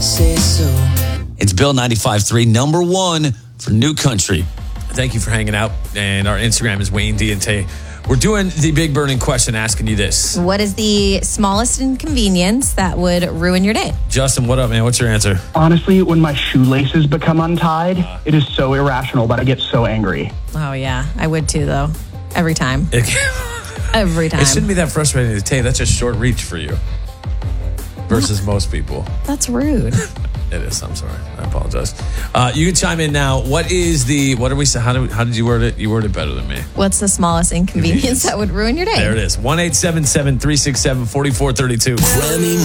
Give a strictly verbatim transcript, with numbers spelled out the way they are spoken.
say so. It's Bill ninety-five point three, number one for New Country. Thank you for hanging out. And our Instagram is Wayne D and Tay. We're doing the big burning question, asking you this. What is the smallest inconvenience that would ruin your day? Justin, what up, man? What's your answer? Honestly, when my shoelaces become untied, it is so irrational that I get so angry. Oh, yeah. I would too, though. Every time. It, Every time. it shouldn't be that frustrating to Tay. That's a short reach for you versus most people. That's rude. It is. I'm sorry. I apologize. Uh, you can chime in now. What is the, what are we, how, do, how did you word it? You worded it better than me. What's the smallest inconvenience that would ruin your day? There it is. one eight seven seven, three six seven, four four three two. Grammy